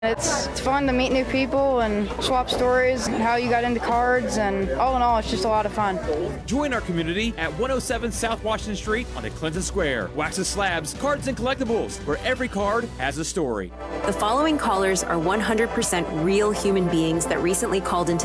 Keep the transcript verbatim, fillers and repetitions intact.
It's, it's fun to meet new people and swap stories, how you got into cards, and all in all, it's just a lot of fun. Join our community at one oh seven South Washington Street on the Clinton Square. Waxes Slabs, Cards and Collectibles, where every card has a story. The following callers are one hundred percent real human beings that recently called into